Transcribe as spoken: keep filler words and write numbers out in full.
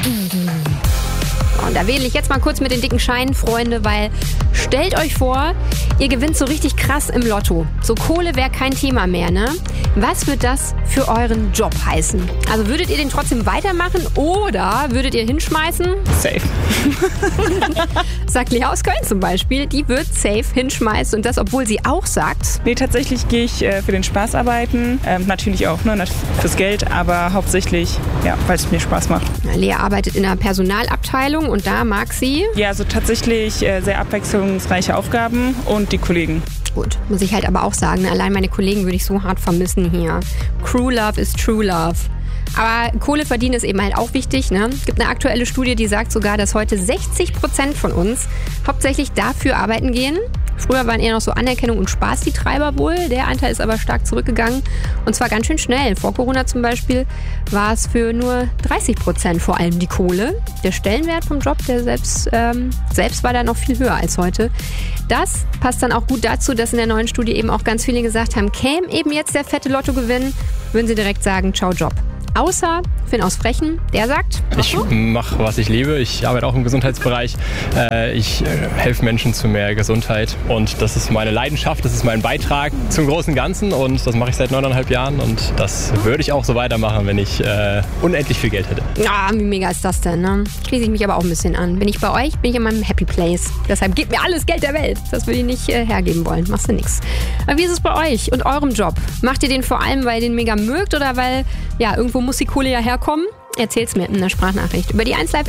Und da wähle ich jetzt mal kurz mit den dicken Scheinen, Freunde, weil stellt euch vor, ihr gewinnt so richtig krass im Lotto. So Kohle wäre kein Thema mehr, ne? Was wird das für euren Job heißen? Also würdet ihr den trotzdem weitermachen oder würdet ihr hinschmeißen? Safe. Sagt Lea aus Köln zum Beispiel, die wird safe hinschmeißen und das, obwohl sie auch sagt... Nee, tatsächlich gehe ich äh, für den Spaß arbeiten. Ähm, natürlich auch, ne, fürs Geld, aber hauptsächlich, ja, weil es mir Spaß macht. Na, Lea arbeitet in der Personalabteilung und da mag sie... Ja, also tatsächlich äh, sehr abwechslungsreiche Aufgaben und die Kollegen. Gut, muss ich halt aber auch sagen, ne, allein meine Kollegen würde ich so hart vermissen hier. Crew Love is True Love. Aber Kohle verdienen ist eben halt auch wichtig, ne? Es gibt eine aktuelle Studie, die sagt sogar, dass heute sechzig Prozent von uns hauptsächlich dafür arbeiten gehen. Früher waren eher noch so Anerkennung und Spaß die Treiber wohl. Der Anteil ist aber stark zurückgegangen. Und zwar ganz schön schnell. Vor Corona zum Beispiel war es für nur dreißig Prozent vor allem die Kohle. Der Stellenwert vom Job, der selbst, ähm, selbst war da noch viel höher als heute. Das passt dann auch gut dazu, dass in der neuen Studie eben auch ganz viele gesagt haben, käme eben jetzt der fette Lottogewinn, würden sie direkt sagen, ciao Job. Außer Finn aus Frechen, der sagt... Ich mache, was ich liebe. Ich arbeite auch im Gesundheitsbereich. Ich helfe Menschen zu mehr Gesundheit und das ist meine Leidenschaft, das ist mein Beitrag zum großen Ganzen und das mache ich seit neuneinhalb Jahren und das würde ich auch so weitermachen, wenn ich äh, unendlich viel Geld hätte. Ja, wie mega ist das denn, ne? Schließe ich mich aber auch ein bisschen an. Bin ich bei euch, bin ich in meinem Happy Place. Deshalb gebt mir alles Geld der Welt. Das würde ich nicht äh, hergeben wollen. Machst du nix. Aber wie ist es bei euch und eurem Job? Macht ihr den vor allem, weil ihr den mega mögt oder weil, ja, irgendwo muss die Kohle ja herkommen? Erzähl's mir in einer Sprachnachricht über die eins Live